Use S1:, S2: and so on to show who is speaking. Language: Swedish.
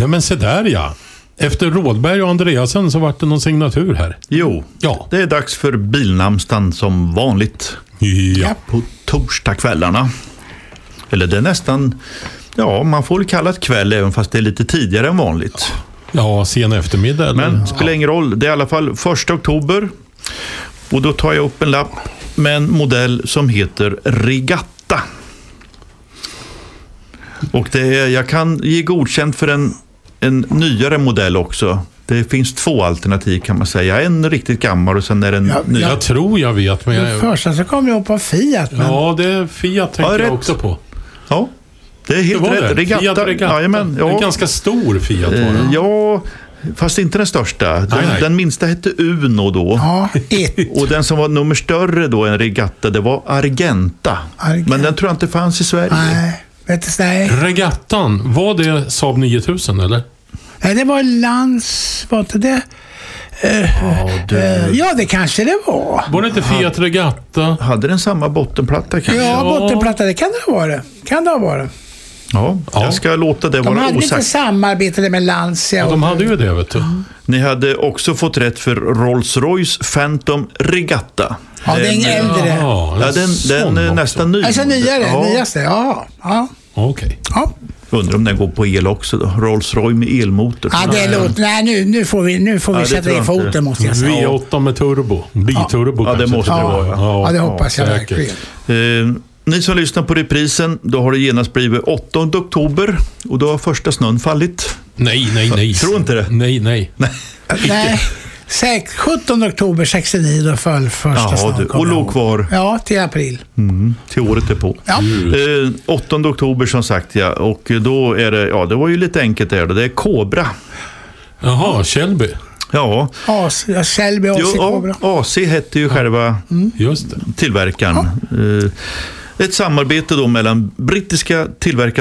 S1: Nej men se där ja. Efter Rådberg och Andreasen så vart det någon signatur här.
S2: Jo,
S1: Ja.
S2: Det är dags för bilnamnsdagen som vanligt.
S1: Ja.
S2: På torsdagskvällarna. Eller det är nästan, ja man får kalla det kväll även fast det är lite tidigare än vanligt.
S1: Ja, sen eftermiddag. Eller?
S2: Men det spelar ingen roll, det är i alla fall 1 oktober. Och då tar jag upp en lapp med en modell som heter Regatta. Och det är, jag kan ge godkänt för en nyare modell också. Det finns 2 alternativ kan man säga. En riktigt gammal och sen är den ny.
S1: Jag tror jag vet. Men
S3: Det första så kom jag upp på Fiat. Men...
S1: Ja, det är Fiat tänkte jag också på.
S2: Ja, det är helt rätt.
S1: Det.
S2: Regatta.
S1: Fiat Regatta.
S2: Jajamän, ja.
S1: En ganska stor Fiat var det.
S2: Ja, fast inte den största. Den minsta hette Uno då.
S3: Ja, 1.
S2: Och den som var nummer större då än Regatta, det var Argenta. Men den tror jag inte fanns i Sverige.
S3: Nej, nej.
S1: Regattan, var det Saab 9000 eller?
S3: Nej, det var Lans, var inte det? Ja, det kanske det var.
S1: Var det inte Fiat Regatta?
S2: Hade den samma bottenplatta kanske?
S3: Ja, bottenplatta, det kan det ha varit.
S2: Ja, jag ska låta det
S3: De
S2: vara
S3: hade
S2: osagt.
S3: lite samarbete med Lancia.
S1: Ja, de hade ju det, vet du.
S2: Ni hade också fått rätt för Rolls-Royce Phantom Regatta.
S3: Ja, det är en äldre.
S2: Ja, den är nästan ny.
S3: Alltså nyare,
S2: Ja.
S3: nyaste. Ja.
S1: Okej.
S3: Ja.
S2: Undrar om den går på el också då. Rolls-Royce med elmotor.
S3: Ja, det låter... Nej, nu får vi sätta
S2: tror
S3: i
S2: jag
S3: foten,
S2: inte.
S3: måste jag säga.
S1: V8 med turbo. Biturbo
S2: Ja, det
S1: kanske.
S2: måste det vara.
S3: Ja, det hoppas jag
S1: säkert.
S3: verkligen.
S2: Ni som lyssnar på reprisen, då har det genast blivit 8 oktober och då har första snön fallit.
S1: Nej.
S2: Tror inte det?
S1: Nej.
S3: Nej, 17 oktober 69 då föll första snön.
S2: Och låg kvar.
S3: Ja, till april.
S2: Till året är på.
S3: Ja.
S2: 8 oktober som sagt, ja. Och då är det, det var ju lite enkelt där då. Det är Cobra.
S1: Jaha, Shelby.
S2: Ja.
S3: Shelby AC Cobra.
S2: AC hette ju själva
S1: Just det.
S2: tillverkaren. Ett samarbete då mellan brittiska tillverkaren